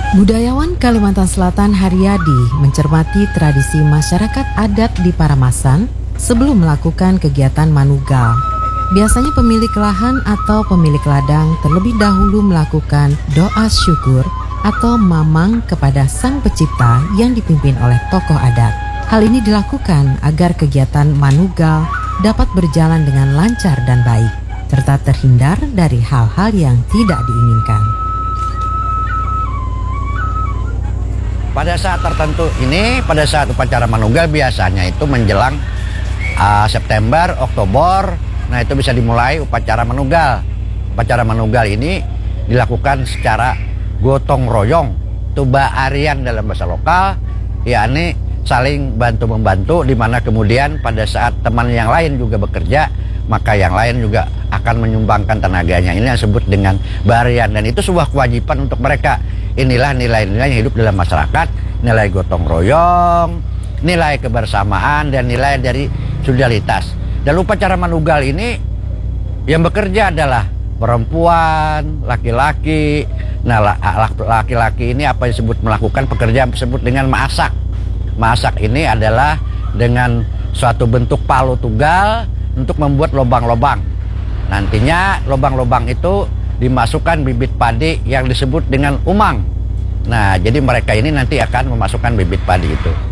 Budayawan Kalimantan Selatan Haryadi mencermati tradisi masyarakat adat di Paramasan sebelum melakukan kegiatan manugal. Biasanya pemilik lahan atau pemilik ladang terlebih dahulu melakukan doa syukur atau mamang kepada Sang Pencipta yang dipimpin oleh tokoh adat. Hal ini dilakukan agar kegiatan manugal dapat berjalan dengan lancar dan baik, serta terhindar dari hal-hal yang tidak diinginkan. Pada saat tertentu ini, pada saat upacara manugal biasanya itu menjelang September, Oktober, nah itu bisa dimulai upacara manugal. Upacara manugal ini dilakukan secara gotong royong, tuba arian dalam bahasa lokal, yakni saling bantu-membantu, di mana kemudian pada saat teman yang lain juga bekerja, maka yang lain juga akan menyumbangkan tenaganya. Ini yang disebut dengan barian, dan itu sebuah kewajiban untuk mereka. Inilah nilai-nilai yang hidup dalam masyarakat, nilai gotong royong, nilai kebersamaan, dan nilai dari solidaritas. Dan upacara manugal ini yang bekerja adalah perempuan, laki-laki. Nah, laki-laki ini apa disebut melakukan pekerjaan disebut dengan masak. Masak ini adalah dengan suatu bentuk palu tunggal untuk membuat lubang-lubang. Nantinya lubang-lubang itu dimasukkan bibit padi yang disebut dengan umang. Nah, jadi mereka ini nanti akan memasukkan bibit padi itu.